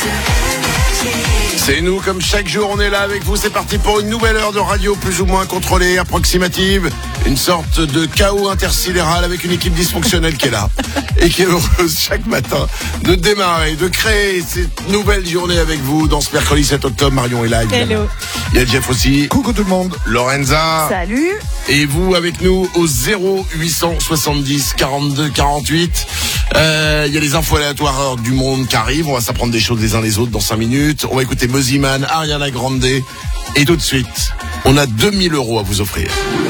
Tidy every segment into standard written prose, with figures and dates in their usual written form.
C'est nous, comme chaque jour, on est là avec vous. C'est parti pour une nouvelle heure de radio plus ou moins contrôlée, approximative. Une sorte de chaos intersidéral avec une équipe dysfonctionnelle qui est là et qui est heureuse chaque matin de démarrer, de créer cette nouvelle journée avec vous. Dans ce mercredi 7 octobre, Marion est là. Évidemment. Hello. Il y a Jeff aussi. Coucou tout le monde. Lorenza. Salut. Et vous avec nous au 0870 42 48. Il y a les infos aléatoires du monde qui arrivent. On va s'apprendre des choses les uns les autres dans 5 minutes. On va écouter Moziman, Ariana Grande. Et tout de suite, on a 2000 € à vous offrir.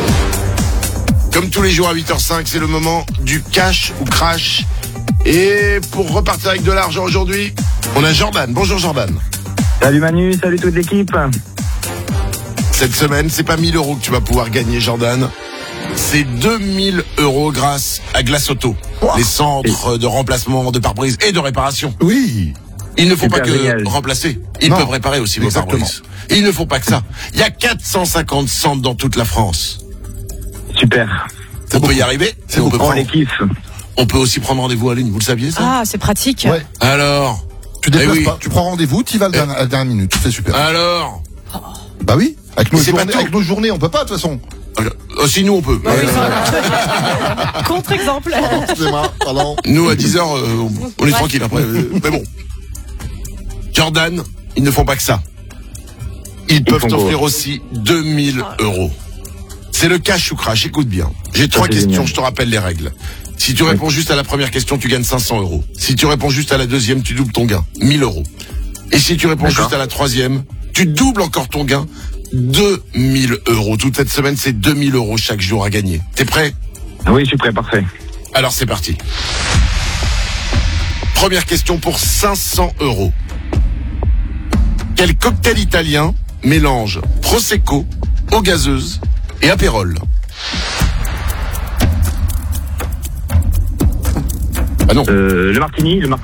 Comme tous les jours à 8h05, c'est le moment du cash ou crash. Et pour repartir avec de l'argent aujourd'hui, on a Jordan. Bonjour Jordan. Salut Manu, salut toute l'équipe. Cette semaine, c'est pas 1000 € que tu vas pouvoir gagner, Jordan. C'est 2000 € grâce à Glace Auto. Les centres de remplacement de pare-brise et de réparation. Oui. Ils ne font pas que génial. remplacer. Ils Non. peuvent réparer aussi vos Exactement. pare-brise. Et ils ne font pas que ça. Il y a 450 centres dans toute la France. Super. On peut y arriver. Et on peut On les kiffe. on peut aussi prendre rendez-vous en ligne. Vous le saviez, ça? Ah, c'est pratique. Ouais. Alors? Tu déplaces Eh oui. pas. Tu prends rendez-vous, tu y vas à la dernière minute. C'est super. Alors? Bah oui. Avec nos, Mais c'est pas journées, tout. avec nos journées, on peut pas de toute façon. Si nous, on peut. Contre-exemple. Excusez-moi, pardon. Nous, à 10h, on est tranquille après. Mais bon. Jordan, ils ne font pas que ça. Ils peuvent font t'offrir quoi aussi 2000 €. C'est le cash ou crash, écoute bien. J'ai 3 c'est questions, génial. je te rappelle les règles. Si tu réponds juste à la première question, tu gagnes 500 €. Si tu réponds juste à la deuxième, tu doubles ton gain, 1000 €. Et si tu réponds D'accord. juste à la troisième, tu doubles encore ton gain, 2000 €. Toute cette semaine, c'est 2000 € chaque jour à gagner. T'es prêt? Oui, je suis prêt, parfait. Alors c'est parti. Première question pour 500 €. Quel cocktail italien mélange Prosecco, eau gazeuse et apérole? Ah non. Le martini. Non,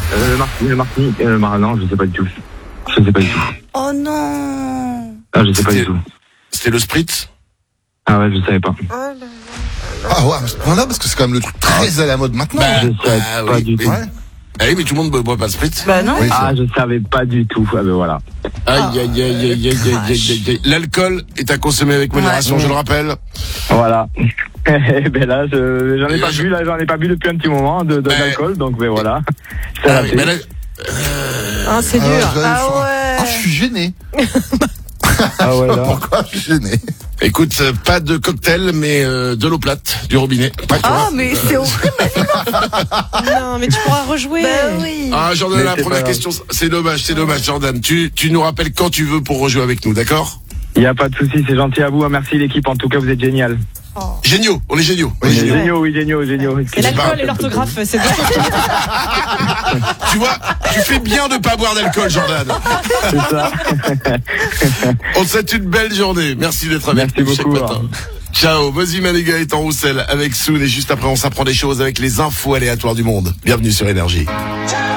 je sais pas du tout. Oh non. Ah, je sais pas du tout. C'était le spritz? Ah ouais, je savais pas. Ah ouais, voilà, parce que c'est quand même le truc très à la mode maintenant. Je savais pas du tout. Ouais. Ah oui, mais tout le monde boit pas de spritz. Bah non. Oui, Ah, je savais pas du tout. Ah ben voilà. Aïe, aïe, aïe, aïe, aïe, aïe, aïe, aïe. L'alcool est à consommer avec modération, je le rappelle. Voilà. Ben là, j'en ai pas bu depuis un petit moment d'alcool, donc ben voilà. C'est Ah, raté. mais là, Ah, c'est dur. Ah, je suis gêné. Ah ouais, là. Pourquoi je suis gêné? écoute, pas de cocktail, mais de l'eau plate, du robinet. Ah, mais c'est horrible. Non, mais tu pourras rejouer. Bah oui. Ah, Jordan, Mais la c'est première pas question, c'est dommage, Jordan. Tu nous rappelles quand tu veux pour rejouer avec nous, d'accord? Il y a pas de souci, c'est gentil à vous. Merci l'équipe, en tout cas, vous êtes génial. Géniaux, on est géniaux. Oui, Géniaux. Et l'alcool et l'orthographe, c'est bon. Tu vois, tu fais bien de pas boire d'alcool, Jordan. C'est ça. On te souhaite une belle journée. Merci d'être avec Merci nous chaque beaucoup, matin. Ciao, vas-y Maniga est en Roussel avec Soun et juste après on s'apprend des choses avec les infos aléatoires du monde. Bienvenue sur Énergie.